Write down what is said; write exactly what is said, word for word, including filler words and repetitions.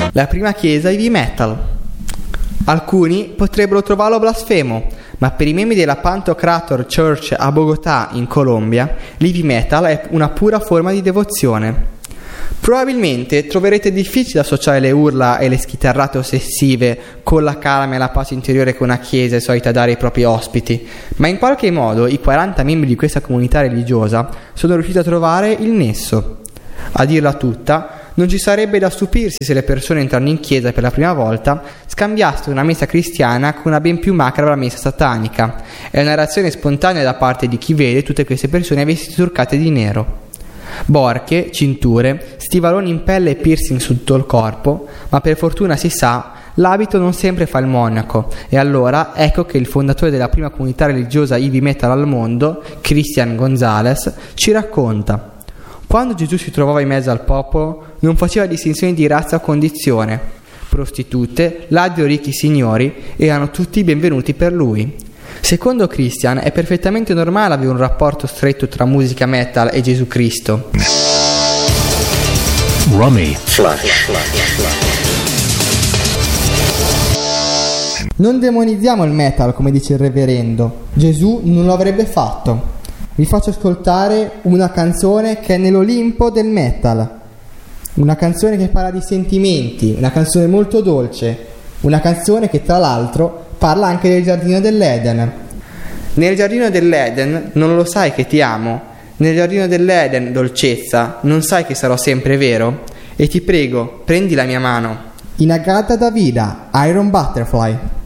La prima chiesa heavy metal. Alcuni potrebbero trovarlo blasfemo, ma per i membri della Pantocrator Church a Bogotà, in Colombia, l'heavy metal è una pura forma di devozione. Probabilmente troverete difficile associare le urla e le schitarrate ossessive con la calma e la pace interiore che una chiesa è solita dare ai propri ospiti, ma in qualche modo i quaranta membri di questa comunità religiosa sono riusciti a trovare il nesso. A dirla tutta, non ci sarebbe da stupirsi se le persone entrando in chiesa per la prima volta scambiassero una messa cristiana con una ben più macabra messa satanica. È una reazione spontanea da parte di chi vede tutte queste persone vestite truccate di nero. Borchie, cinture, stivaloni in pelle e piercing su tutto il corpo, ma per fortuna si sa, l'abito non sempre fa il monaco, e allora ecco che il fondatore della prima comunità religiosa heavy metal al mondo, Christian Gonzalez, ci racconta: quando Gesù si trovava in mezzo al popolo non faceva distinzioni di razza o condizione. Prostitute, ladri o ricchi signori erano tutti benvenuti per lui. Secondo Christian è perfettamente normale avere un rapporto stretto tra musica metal e Gesù Cristo. Rummy Flash. Non demonizziamo il metal, come dice il reverendo. Gesù non lo avrebbe fatto. Vi faccio ascoltare una canzone che è nell'Olimpo del metal. Una canzone che parla di sentimenti, una canzone molto dolce, una canzone che tra l'altro parla anche del giardino dell'Eden. Nel giardino dell'Eden non lo sai che ti amo. Nel giardino dell'Eden, dolcezza, non sai che sarò sempre vero? E ti prego, prendi la mia mano. Inagata Davida, Iron Butterfly.